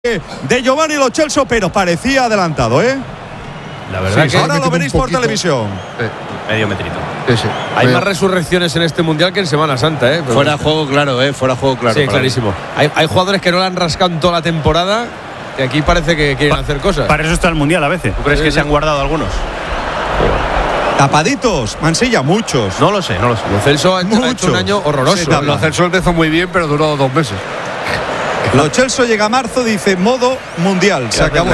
de Giovanni Lo Celso, pero parecía adelantado, ¿eh? La verdad que ahora lo veréis por televisión. Medio metrito. Sí. Hay más resurrecciones en este mundial que en Semana Santa, ¿eh? Fuera juego claro, fuera juego claro. Sí, clarísimo. Hay jugadores que no la han rascado en toda la temporada y aquí parece que quieren hacer cosas. Para eso está el mundial a veces. ¿Tú crees que se han guardado algunos? Tapaditos, Mansilla, muchos. No lo sé. Lo Celso ha hecho un año horroroso. Sí, Lo Celso empezó muy bien, pero duró 2 meses. Lo Celso llega a marzo, dice modo mundial. Se acabó.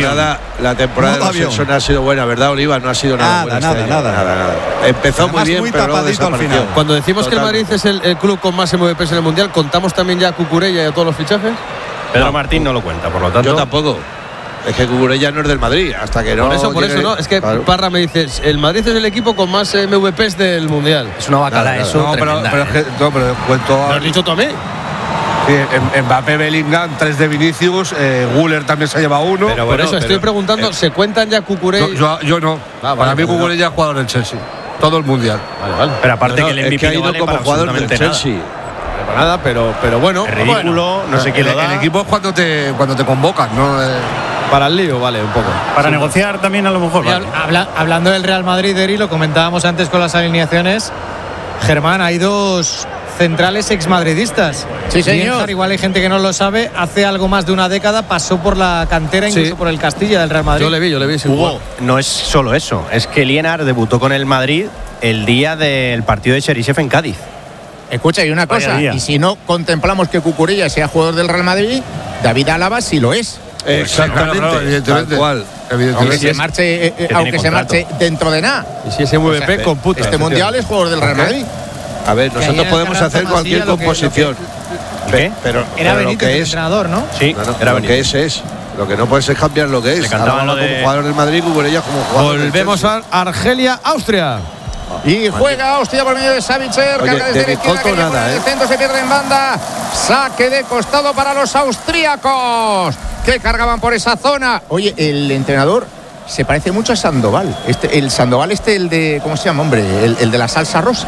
La temporada de Lo Celso no ha sido buena, ¿verdad, Oliva? No ha sido nada buena. Nada. Empezó Además, muy bien, pero luego tapadito al final. Cuando decimos que el Madrid es el club con más MVPs en el mundial, ¿contamos también ya a Cucurella y a todos los fichajes? Pedro Martín no lo cuenta, por lo tanto. Yo tampoco. Es que Cucurella no es del Madrid, hasta que no. Por eso no. Es que claro. Parra me dice, el Madrid es el equipo con más MVPs del mundial. Es una bacala eso. No, pero es que cuento. ¿Lo has dicho tú a mí? Sí, Mbappé, Bellingham, 3 de Vinicius, Güler también se ha llevado 1. Pero Por eso estoy preguntando, ¿se cuentan ya Cucurella? Yo no. Para mí Cucurella ha jugado en el Chelsea. Todo el mundial. Vale. Pero aparte que el MVP es que ha no ido vale como para jugador del absolutamente Chelsea. Nada, pero bueno. Es ridículo, no sé quién lo da. El equipo es cuando te convocan, ¿no? Para el lío, vale, un poco. Para negociar también a lo mejor. Vale. Hablando del Real Madrid, Eri, lo comentábamos antes con las alineaciones. Germán, hay 2 centrales exmadridistas. Sí, señor. Lienhard, igual hay gente que no lo sabe, hace algo más de una década pasó por la cantera, incluso por el Castilla del Real Madrid. Yo le vi. Hugo, no es solo eso, es que Lienhard debutó con el Madrid el día del partido de Cheryshev en Cádiz. Escucha, y una cosa, y si no contemplamos que Cucurella sea jugador del Real Madrid, David Álava sí lo es. Exactamente, evidentemente. Tal cual. Aunque se marche dentro de nada. Y si ese MVP computa. Este mundial es jugador del Real Madrid. A ver, nosotros podemos hacer cualquier composición. Pero era lo Benítez que el es entrenador, ¿no? Sí, lo que es. Lo que no puedes es cambiar lo que es. Le cantaban Álava lo de como jugador del Madrid, Cucurella como jugador del Volvemos Chelsea. a Argelia, Austria. Y juega Austria por medio de Savitzer. Oye, Carga desde de la izquierda, Coto que nada, por el centro se pierde en banda. Saque de costado para los austríacos, que cargaban por esa zona. Oye, el entrenador se parece mucho a Sandoval. El Sandoval el de, ¿cómo se llama, hombre? El de la salsa rosa.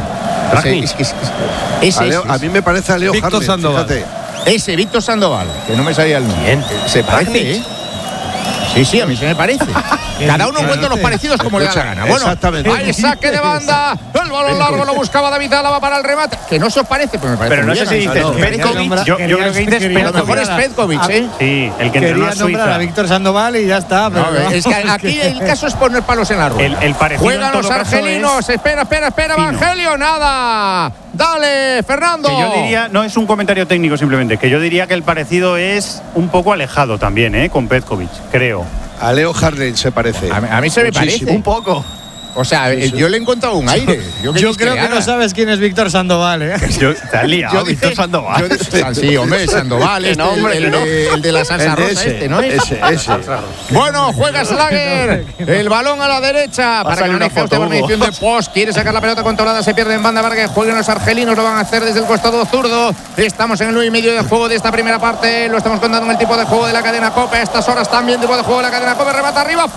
Ese A mí me parece a Leo Víctor Harden, Sandoval. fíjate. Ese, Víctor Sandoval, que no me salía el nombre. ¿Quién? Se parece, ¿eh? Sí, a mí se me parece. Cada uno encuentra los parecidos como le da la gana. Bueno, exactamente. hay saque de banda. El balón largo lo buscaba David Álava para el remate. Que no se os parece, pues me parece. Pero no sé si dices Petkovic. Yo creo que dices A lo mejor es Petkovic, ¿eh? Sí, el que entrenó Quería a nombrar Suiza. a Víctor Sandoval y ya está. Pero No, es que aquí el caso es poner palos en la rueda. El parecido Juegan en todo los caso argelinos. es Espera, fino. Evangelio. Nada. Dale, Fernando. Que yo diría, no es un comentario técnico simplemente, que yo diría que el parecido es un poco alejado también, con Petkovic, creo. A Leo Harden se parece. A mí se me Muchísimo. parece. Un poco. O sea, yo le he encontrado un aire. yo creo que no sabes quién es Víctor Sandoval, ¿eh? Te has liado, Víctor Sandoval. Sí, hombre, Sandoval, el de la salsa rosa, ¿no es? Ese. Bueno, juega Slager. El balón a la derecha para que maneje usted por medición de post. Quiere sacar la pelota controlada, se pierde en banda para que jueguen los argelinos. Lo van a hacer desde el costado zurdo. Estamos en el 9 y medio de juego de esta primera parte. Lo estamos contando en el tipo de juego de la cadena COPE. A estas horas también tipo de juego de la cadena COPE. Remata arriba,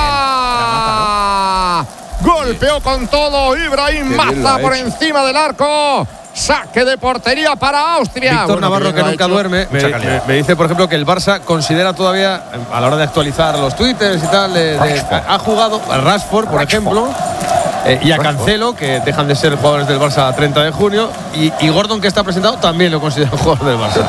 fuera. Golpeó con todo Ibrahim Maza por encima del arco. Saque de portería para Austria. Víctor Navarro, que nunca duerme, me dice, por ejemplo, que el Barça considera todavía, a la hora de actualizar los twitters y tal, ha jugado a Rashford, por ejemplo, y a Cancelo, que dejan de ser jugadores del Barça a 30 de junio, y Gordon, que está presentado, también lo considera jugador del Barça.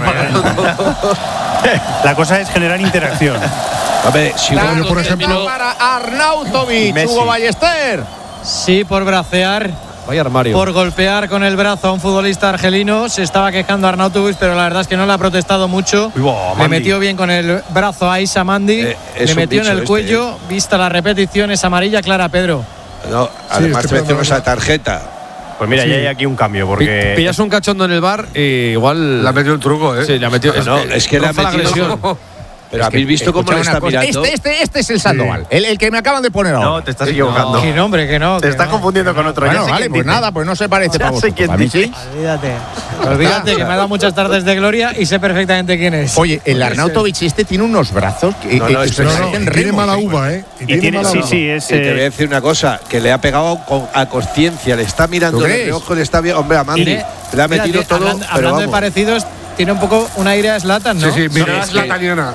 La cosa es generar interacción. A ver, si Uno, por ejemplo, para Arnautovic, Hugo Ballester. Sí, por bracear. Vaya armario. Por golpear con el brazo a un futbolista argelino. Se estaba quejando Arnautovic, pero la verdad es que no le ha protestado mucho. Le metió bien con el brazo a Issa Mandi. Le metió en el cuello. Vista la repetición, es amarilla clara, Pedro. No, además te metemos esa tarjeta. Pues mira, ya hay aquí un cambio, porque pillas un cachondo en el bar y igual. Le ha metido un truco, ¿eh? Sí, le ha metido. Es que le ha metido. Pero habéis visto cómo le está mirando. Este es el Sandoval, el que me acaban de poner ahora. No, te estás equivocando. Que no, hombre, que no. Te estás confundiendo con otro. Bueno, vale, pues nada, pues no se parece para vosotros. ¿A mí sí? Olvídate, que me ha dado muchas tardes de gloria y sé perfectamente quién es. Oye, el Arnautovic tiene unos brazos que tiene mala uva, ¿eh? Y tiene, sí, es. Y te voy a decir una cosa, que le ha pegado a conciencia, le está mirando los ojos, le está bien. Hombre, a Mandi le ha metido todo. Hablando de parecidos, tiene un poco un aire a Zlatan, ¿no? Sí, mira, es Zlataniana.